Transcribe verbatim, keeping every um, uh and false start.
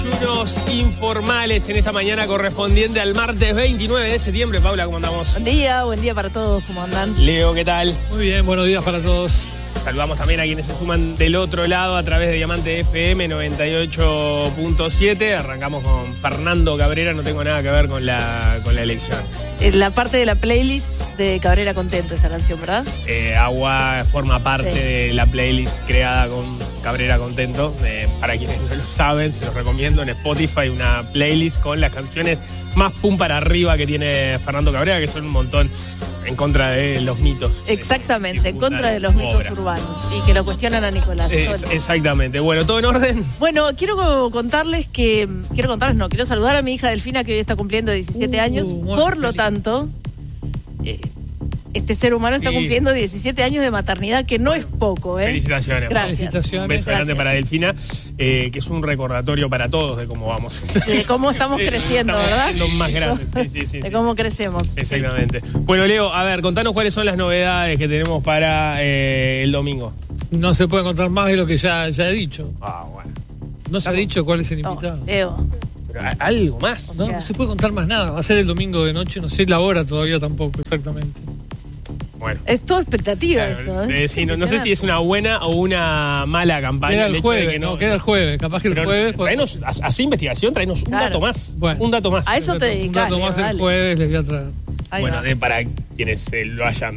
Unos informales en esta mañana correspondiente al martes veintinueve de septiembre. Paula, ¿cómo andamos? Buen día, buen día para todos, ¿cómo andan? Leo, ¿qué tal? Muy bien, buenos días para todos. Saludamos también a quienes se suman del otro lado a través de Diamante F M noventa y ocho punto siete. Arrancamos con Fernando Cabrera, no tengo nada que ver con la, con la elección. En la parte de la playlist de Cabrera Contento esta canción, ¿verdad? Eh, Agua forma parte sí. de la playlist creada con Cabrera Contento. Eh, para quienes no lo saben, se los recomiendo en Spotify, una playlist con las canciones más pum para arriba que tiene Fernando Cabrera, que son un montón en contra de los mitos. Exactamente, en contra de los mitos obra. urbanos y que lo cuestionan a Nicolás. Es, exactamente. Bueno, ¿todo en orden? Bueno, quiero contarles que... Quiero contarles, no, quiero saludar a mi hija Delfina, que hoy está cumpliendo diecisiete uh, años. Por lo tanto, eh, este ser humano sí. está cumpliendo diecisiete años de maternidad, que no es poco, ¿eh? Felicitaciones. Gracias. Felicitaciones. Un beso Gracias. grande para Delfina, eh, que es un recordatorio para todos de cómo vamos. De cómo estamos sí, creciendo, estamos ¿verdad? Siendo más grandes. Sí, sí, sí, de sí. cómo crecemos. Exactamente. Sí. Bueno, Leo, a ver, contanos cuáles son las novedades que tenemos para eh, el domingo. No se puede contar más de lo que ya, ya he dicho. Ah, bueno. No se ha dicho cuál es el invitado. No, Leo. Pero algo más. No, no se puede contar más nada. Va a ser el domingo de noche, no sé la hora todavía tampoco exactamente. Bueno. Es todo expectativa claro, esto, ¿eh? eh, sí, no, no sé si es una buena o una mala campaña. Queda el, el jueves, que no, no, queda el jueves. Capaz que el jueves... Traenos, pues, así investigación, traenos un claro. dato más. Bueno, un dato más. A eso te dedicas. Un dato más el jueves les voy a traer. Ahí bueno, de, para quienes eh, lo hayan